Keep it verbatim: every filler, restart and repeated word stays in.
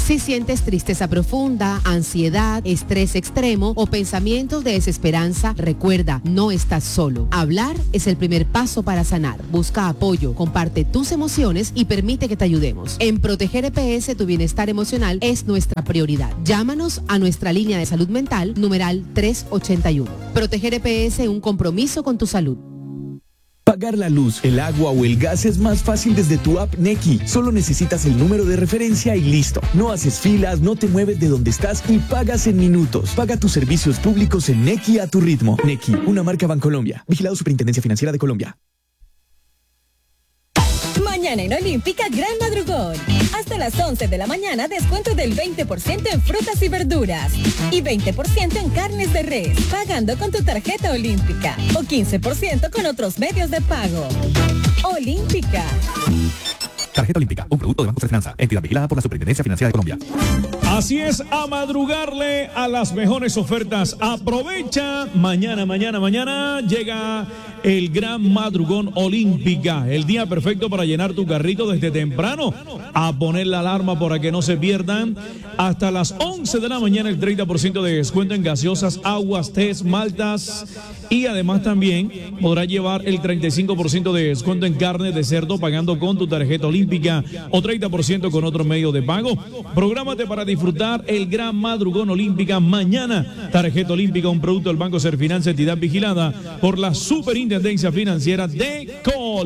Si sientes tristeza profunda, ansiedad, estrés extremo o pensamientos de desesperanza, recuerda, no estás solo. Hablar es el primer paso para sanar. Busca apoyo, comparte tus emociones y permite que te ayudemos. En Proteger E P S, tu bienestar emocional es nuestra prioridad. Llámanos a nuestra línea de salud mental, numeral tres ochenta y uno. Proteger E P S, un compromiso con tu salud. Pagar la luz, el agua o el gas es más fácil desde tu app Nequi. Solo necesitas el número de referencia y listo. No haces filas, no te mueves de donde estás y pagas en minutos. Paga tus servicios públicos en Nequi a tu ritmo. Nequi, una marca Bancolombia. Vigilado Superintendencia Financiera de Colombia. Mañana en Olímpica, gran madrugón. Hasta las once de la mañana, descuento del veinte por ciento en frutas y verduras. Y veinte por ciento en carnes de res, pagando con tu tarjeta Olímpica. O quince por ciento con otros medios de pago. Olímpica. Tarjeta Olímpica, un producto de Banco de Finanza, entidad vigilada por la Superintendencia Financiera de Colombia. Así es, a madrugarle a las mejores ofertas. Aprovecha, mañana, mañana, mañana llega el gran madrugón Olímpica, el día perfecto para llenar tu carrito desde temprano, a poner la alarma para que no se pierdan. Hasta las once de la mañana el treinta por ciento de descuento en gaseosas, aguas, tés, maltas, y además también podrás llevar el treinta y cinco por ciento de descuento en carne de cerdo pagando con tu tarjeta Olímpica o treinta por ciento con otro medio de pago. Prográmate para disfrutar el gran madrugón Olímpica mañana. Tarjeta Olímpica, un producto del Banco Serfinanza, entidad vigilada por la Superintendencia Financiera de Colombia.